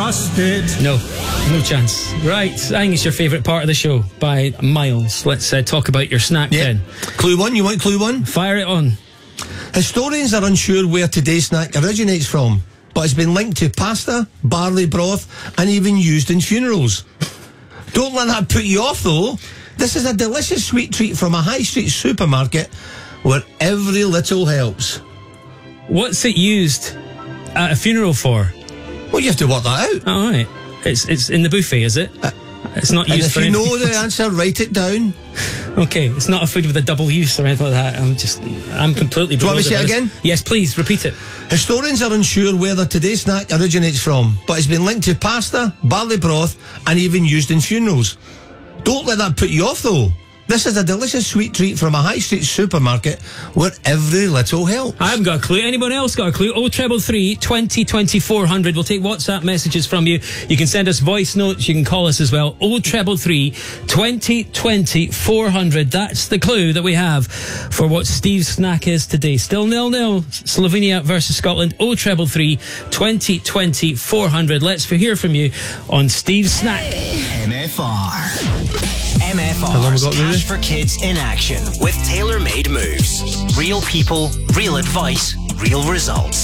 trust it. No chance. Right, I think it's your favourite part of the show by miles. Let's talk about your snack then. Clue one, you want clue one? Fire it on. Historians are unsure where today's snack originates from, but it's been linked to pasta, barley broth, and even used in funerals. Don't let that put you off, though. This is a delicious sweet treat from a high street supermarket where every little helps. What's it used at a funeral for? Well, you have to work that out. All right. It's in the buffet, is it? It's not used for anything. And if you anything. know the answer, write it down. Okay, it's not a food with a double use or anything like that. I'm completely... Do you want me to say it again? Yes, please, repeat it. Historians are unsure whether today's snack originates from, but it's been linked to pasta, barley broth, and even used in funerals. Don't let that put you off, though. This is a delicious sweet treat from a high street supermarket where every little helps. I haven't got a clue. Anyone else got a clue? 0333 20 20 400. We'll take WhatsApp messages from you. You can send us voice notes. You can call us as well. 0333 20 20 400. That's the clue that we have for what Steve's snack is today. Still 0-0. Slovenia versus Scotland. 0333 20 20 400. Let's hear from you on Steve's snack. MFR. MFR's Cash for Kids in action with tailor-made moves. Real people, real advice, real results.